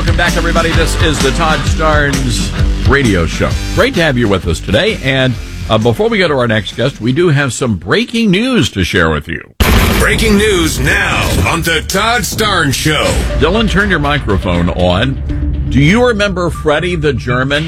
Welcome back, everybody. This is the Todd Starnes radio show. Great to have you with us today. And before we go to our next guest, we do have some breaking news to share with you. Breaking news now on the Todd Starnes Show. Dylan, turn your microphone on. Do you remember Freddie the German?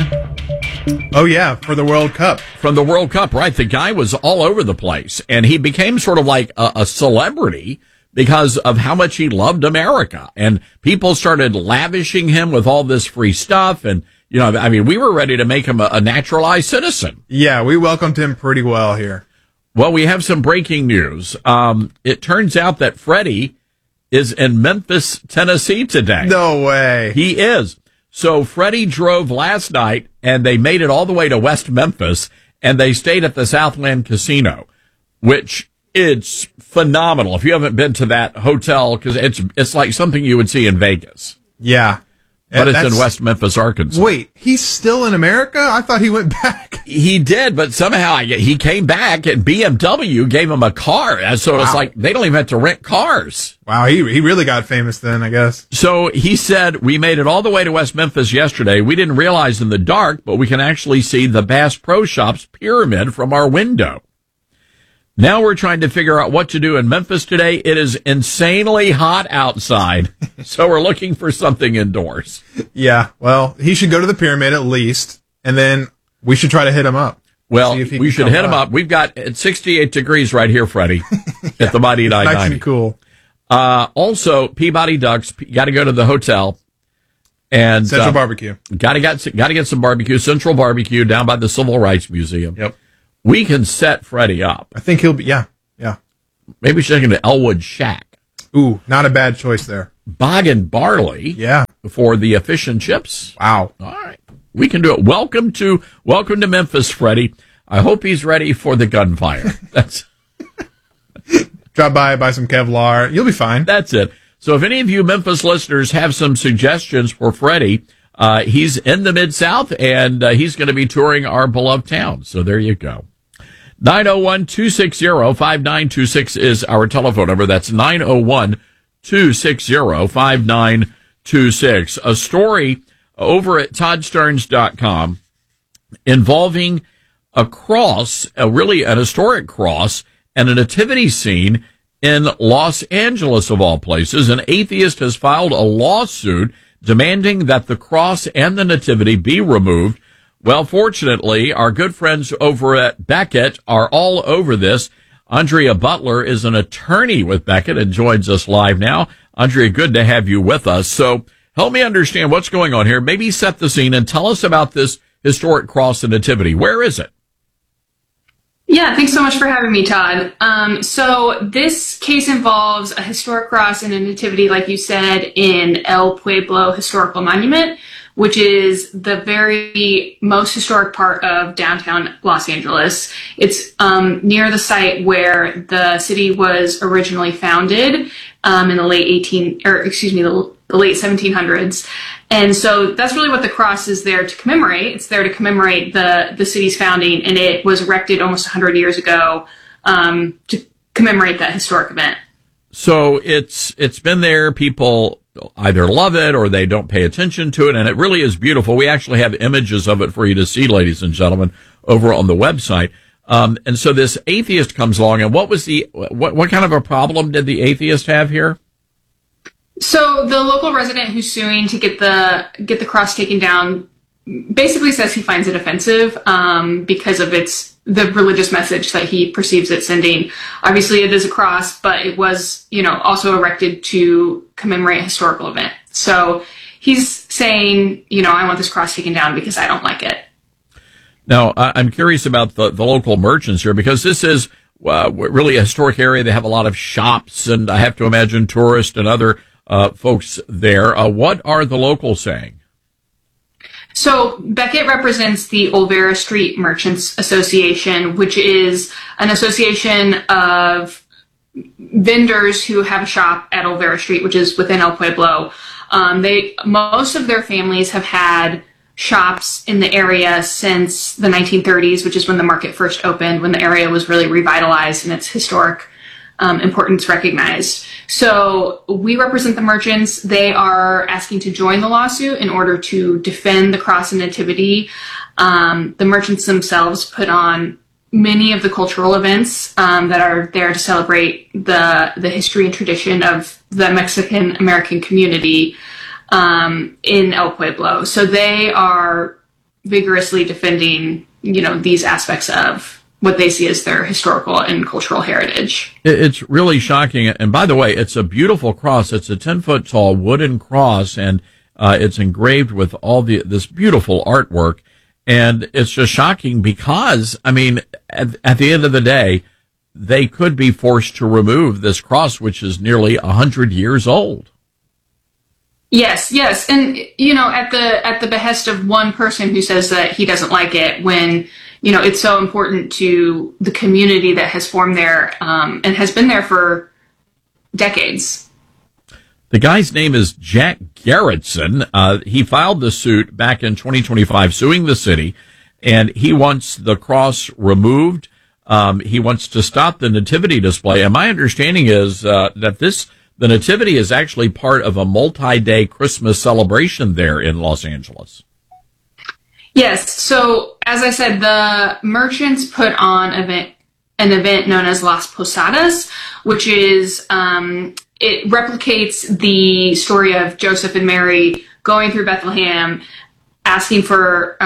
Oh, yeah, for the World Cup. From the World Cup, right? The guy was all over the place, and he became sort of like a celebrity because of how much he loved America. And people started lavishing him with all this free stuff. And, you know, I mean, we were ready to make him a naturalized citizen. Yeah, we welcomed him pretty well here. Well, we have some breaking news. It turns out that Freddie is in Memphis, Tennessee today. No way. He is. So Freddie drove last night, and they made it all the way to West Memphis, and they stayed at the Southland Casino, which it's phenomenal. If you haven't been to that hotel, because it's like something you would see in Vegas. Yeah. But it's in West Memphis, Arkansas. Wait, he's still in America? I thought he went back. He did, but somehow he came back, and BMW gave him a car. So it's like they don't even have to rent cars. Wow, he really got famous then, I guess. So he said, we made it all the way to West Memphis yesterday. We didn't realize in the dark, but we can actually see the Bass Pro Shops pyramid from our window. Now we're trying to figure out what to do in Memphis today. It is insanely hot outside, so we're looking for something indoors. Yeah, well, he should go to the pyramid at least, and then we should try to hit him up. Well, we should hit him up. We've got 68 degrees right here, Freddie, at the Mighty 990. Nice and cool. Also, Peabody Ducks, got to go to the hotel. And Central Barbecue. Got to get some barbecue. Central Barbecue down by the Civil Rights Museum. Yep. We can set Freddie up. I think he'll be, yeah. Maybe we should take him to Elwood Shack. Ooh, not a bad choice there. Bog and Barley. Yeah. For the fish and chips. Wow. All right. We can do it. Welcome to Memphis, Freddie. I hope he's ready for the gunfire. Drop by, buy some Kevlar. You'll be fine. That's it. So if any of you Memphis listeners have some suggestions for Freddie, he's in the Mid-South, and he's going to be touring our beloved town. So there you go. 901-260-5926 is our telephone number. That's 901-260-5926. A story over at ToddStarnes.com involving a cross, really an historic cross, and a nativity scene in Los Angeles, of all places. An atheist has filed a lawsuit demanding that the cross and the nativity be removed. Well, fortunately, our good friends over at Beckett are all over this. Andrea Butler is an attorney with Beckett and joins us live now. Andrea, good to have you with us. So help me understand what's going on here. Maybe set the scene and tell us about this historic cross and nativity. Where is it? Yeah, thanks so much for having me, Todd. So this case involves a historic cross and a nativity, like you said, in El Pueblo Historical Monument, which is the very most historic part of downtown Los Angeles. It's near the site where the city was originally founded in the late the late 1700s. And so that's really what the cross is there to commemorate. It's there to commemorate the city's founding, and it was erected almost 100 years ago to commemorate that historic event. So it's been there. People either love it or they don't pay attention to it, and it really is beautiful. We actually have images of it for you to see, ladies and gentlemen, over on the website. And so this atheist comes along, and what kind of a problem did the atheist have here? So the local resident who's suing to get the cross taken down basically says he finds it offensive because of the religious message that he perceives it sending. Obviously, it is a cross, but it was, also erected to commemorate a historical event. So he's saying, I want this cross taken down because I don't like it. Now, I'm curious about the local merchants here, because this is really a historic area. They have a lot of shops, and I have to imagine tourists and other folks there. What are the locals saying? So Beckett represents the Olvera Street Merchants Association, which is an association of vendors who have a shop at Olvera Street, which is within El Pueblo. Most of their families have had shops in the area since the 1930s, which is when the market first opened, when the area was really revitalized in its historic importance recognized. So we represent the merchants. They are asking to join the lawsuit in order to defend the cross and nativity. The merchants themselves put on many of the cultural events that are there to celebrate the history and tradition of the Mexican American community in El Pueblo. So they are vigorously defending, these aspects of what they see as their historical and cultural heritage. It's really shocking. And by the way, it's a beautiful cross. It's a 10-foot tall wooden cross, and it's engraved with all this beautiful artwork. And it's just shocking because, at the end of the day, they could be forced to remove this cross, which is nearly 100 years old. Yes. And, at the behest of one person who says that he doesn't like it, when, it's so important to the community that has formed there and has been there for decades. The guy's name is Jack Garretson. He filed the suit back in 2025, suing the city, and he wants the cross removed. He wants to stop the nativity display. And my understanding is that the nativity is actually part of a multi-day Christmas celebration there in Los Angeles. Yes. So, as I said, the merchants put on an event known as Las Posadas, which is it replicates the story of Joseph and Mary going through Bethlehem, asking for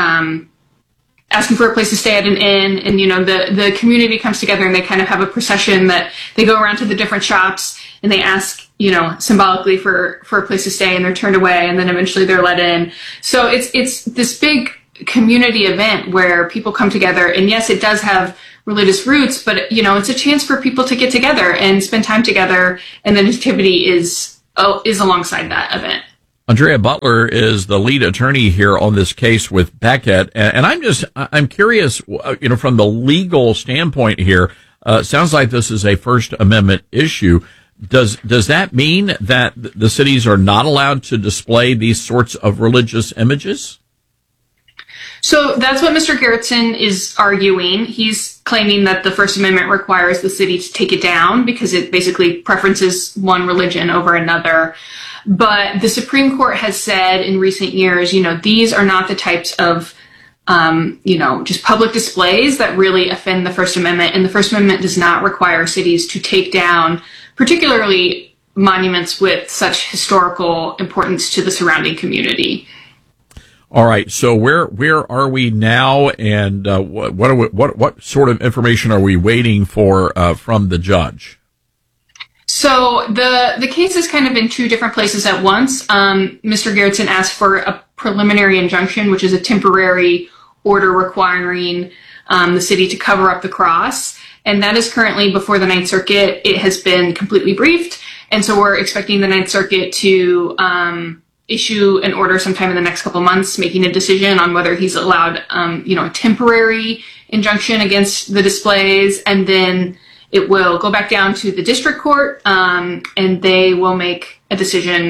a place to stay at an inn, and the community comes together and they kind of have a procession that they go around to the different shops and they ask symbolically for a place to stay, and they're turned away, and then eventually they're let in. So it's this big community event where people come together, and yes, it does have religious roots, but it's a chance for people to get together and spend time together, and the nativity is alongside that event. Andrea Butler is the lead attorney here on this case with Beckett, and I'm curious, from the legal standpoint here, sounds like this is a First Amendment issue. Does that mean that the cities are not allowed to display these sorts of religious images? So that's what Mr. Garretson is arguing. He's claiming that the First Amendment requires the city to take it down because it basically preferences one religion over another. But the Supreme Court has said in recent years, these are not the types of, just public displays that really offend the First Amendment. And the First Amendment does not require cities to take down particularly monuments with such historical importance to the surrounding community. All right. So where are we now, and what sort of information are we waiting for from the judge? So the case is kind of in two different places at once. Mr. Garretson asked for a preliminary injunction, which is a temporary order requiring the city to cover up the cross, and that is currently before the Ninth Circuit. It has been completely briefed, and so we're expecting the Ninth Circuit to issue an order sometime in the next couple months, making a decision on whether he's allowed, a temporary injunction against the displays, and then it will go back down to the district court, and they will make a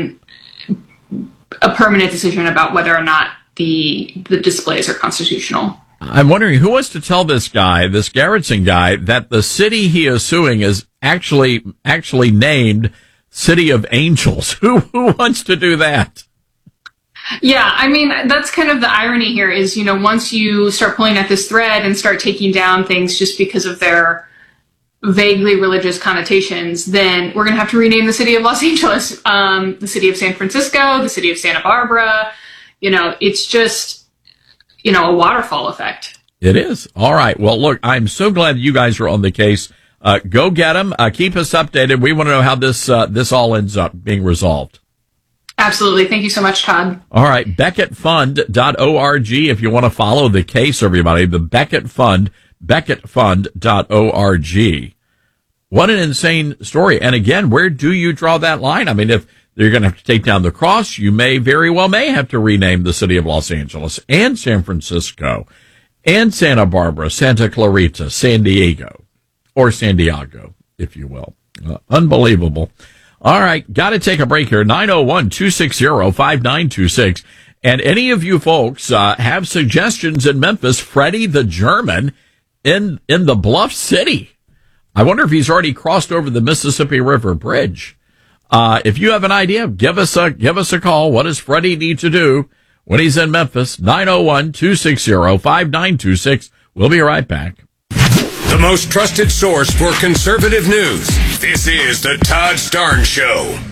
permanent decision about whether or not the displays are constitutional. I'm wondering who wants to tell this Garretson guy, that the city he is suing is actually named City of Angels. Who wants to do that? Yeah, that's kind of the irony here is, once you start pulling at this thread and start taking down things just because of their vaguely religious connotations, then we're going to have to rename the city of Los Angeles, the city of San Francisco, the city of Santa Barbara. It's just, a waterfall effect. It is. All right. Well, look, I'm so glad you guys are on the case. Go get them. Keep us updated. We want to know how this all ends up being resolved. Absolutely. Thank you so much, Todd. All right. BeckettFund.org if you want to follow the case, everybody. The Beckett Fund, BeckettFund.org. What an insane story. And again, where do you draw that line? If you're going to have to take down the cross, you may have to rename the city of Los Angeles and San Francisco and Santa Barbara, Santa Clarita, San Diego, or San Diego, if you will. Unbelievable. All right, got to take a break here. 901-260-5926. And any of you folks have suggestions in Memphis, Freddie the German in the Bluff City. I wonder if he's already crossed over the Mississippi River Bridge. If you have an idea, give us a call. What does Freddie need to do when he's in Memphis? 901-260-5926. We'll be right back. The most trusted source for conservative news. This is the Todd Starnes Show.